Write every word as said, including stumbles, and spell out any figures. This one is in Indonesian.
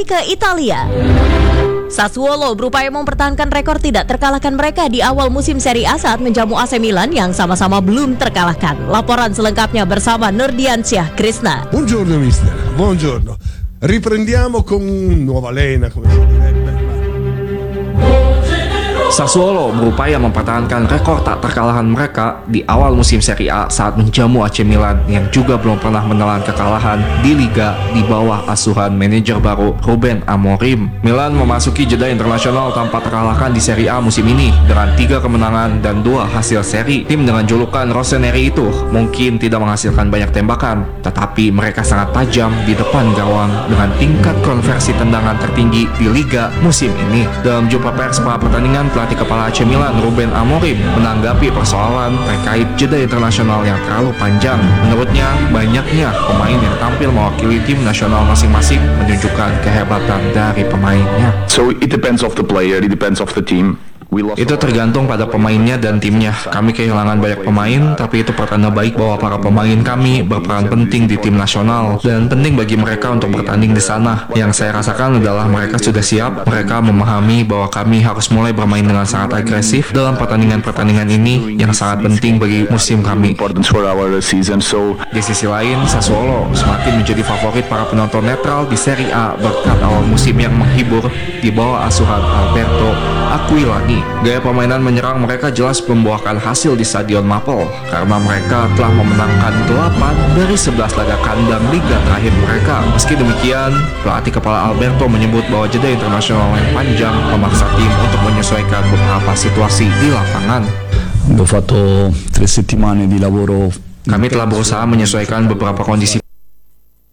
kembali ke Italia. Sassuolo berupaya mempertahankan rekor tidak terkalahkan mereka di awal musim Serie A saat menjamu A C Milan yang sama-sama belum terkalahkan. Laporan selengkapnya bersama Nurdiansyah Krishna. Buongiorno mister, buongiorno. Riprendiamo con nuova lena, come si direbbe. Sassuolo berupaya mempertahankan rekor tak terkalahkan mereka di awal musim Serie A saat menjamu A C Milan yang juga belum pernah menelan kekalahan di Liga di bawah asuhan manajer baru Ruben Amorim. Milan memasuki jeda internasional tanpa terkalahkan di Serie A musim ini dengan tiga kemenangan dan dua hasil seri. Tim dengan julukan Rossoneri itu mungkin tidak menghasilkan banyak tembakan, tetapi mereka sangat tajam di depan gawang dengan tingkat konversi tendangan tertinggi di Liga musim ini. Dalam jumpa pers setelah pertandingan, pelatih kepala A C Milan Ruben Amorim menanggapi persoalan terkait jeda internasional yang terlalu panjang. Menurutnya, banyaknya pemain yang tampil mewakili tim nasional masing-masing menunjukkan kehebatan dari pemainnya. So it depends of the player, it depends of the team. Itu tergantung pada pemainnya dan timnya. Kami kehilangan banyak pemain, tapi itu pertanda baik bahwa para pemain kami berperan penting di tim nasional dan penting bagi mereka untuk bertanding di sana. Yang saya rasakan adalah mereka sudah siap. Mereka memahami bahwa kami harus mulai bermain dengan sangat agresif dalam pertandingan-pertandingan ini yang sangat penting bagi musim kami. Di sisi lain, Sassuolo semakin menjadi favorit para penonton netral di Serie A berkat awal musim yang menghibur di bawah asuhan Alberto Aquilani. Gaya permainan menyerang mereka jelas membuahkan hasil di Stadion Mapel karena mereka telah memenangkan delapan dari sebelas laga kandang liga terakhir mereka. Meski demikian, pelatih kepala Alberto menyebut bahwa jeda internasional yang panjang memaksa tim untuk menyesuaikan beberapa situasi di lapangan. Abbiamo fatto tre settimane di lavoro. Kami telah berusaha menyesuaikan beberapa kondisi